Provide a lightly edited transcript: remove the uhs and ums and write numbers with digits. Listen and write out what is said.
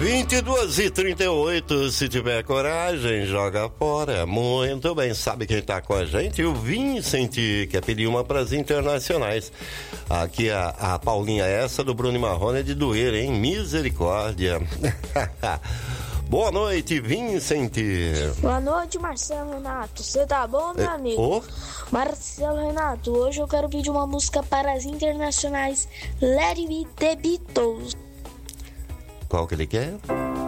22h38, se tiver coragem, joga fora. Muito bem, sabe quem tá com a gente? O Vincent, quer pedir uma pras internacionais. Aqui a Paulinha, essa do Bruno Marrone é de doer, hein? Misericórdia. Boa noite, Vincent. Boa noite, Marcelo Renato. Você tá bom, meu amigo? Marcelo Renato, hoje eu quero pedir uma música para as internacionais. Let It Be The Beatles. Qual que ele quer?